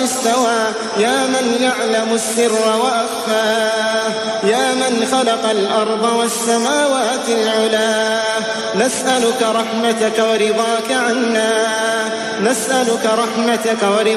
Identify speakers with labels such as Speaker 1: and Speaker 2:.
Speaker 1: استوى يا من يعلم السر وأخفاه يا من خلق الأرض والسماوات العلا نسألك رحمتك ورضاك عنا نسألك رحمتك ورضاك